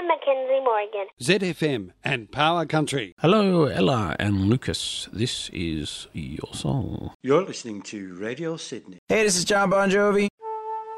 I'm Mackenzie Morgan. ZFM and Power Country. Hello, Ella and Lucas. This is your song. You're listening to Radio Sydney. Hey, this is John Bon Jovi.